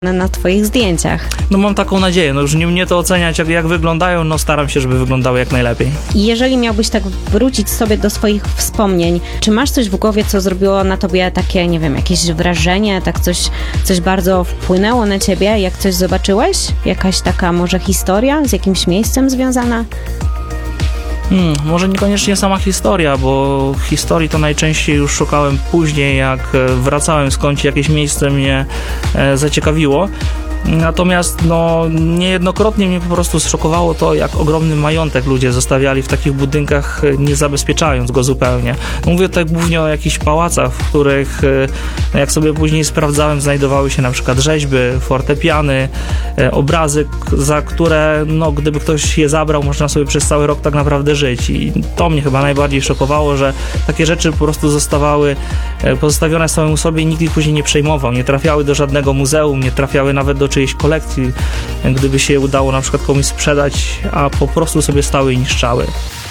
na twoich zdjęciach. No mam taką nadzieję, no już nie mnie to oceniać, jak wyglądają, no staram się, żeby wyglądały jak najlepiej. I jeżeli miałbyś tak wrócić sobie do swoich wspomnień, czy masz coś w głowie, co zrobiło na tobie takie, nie wiem, jakieś wrażenie, tak coś bardzo wpłynęło na ciebie, jak coś zobaczyłeś? Jakaś taka może historia z jakimś miejscem związana? Może niekoniecznie sama historia, bo historii to najczęściej już szukałem później, jak wracałem skądś, jakieś miejsce mnie zaciekawiło. Natomiast niejednokrotnie mnie po prostu zszokowało to, jak ogromny majątek ludzie zostawiali w takich budynkach, nie zabezpieczając go zupełnie. Mówię tutaj głównie o jakichś pałacach, w których, jak sobie później sprawdzałem, znajdowały się na przykład rzeźby, fortepiany, obrazy, za które, gdyby ktoś je zabrał, można sobie przez cały rok tak naprawdę żyć. I to mnie chyba najbardziej szokowało, że takie rzeczy po prostu zostawały pozostawione samemu sobie i nikt ich później nie przejmował. Nie trafiały do żadnego muzeum, nie trafiały nawet do czyjejś kolekcji, gdyby się je udało na przykład komuś sprzedać, a po prostu sobie stały i niszczały.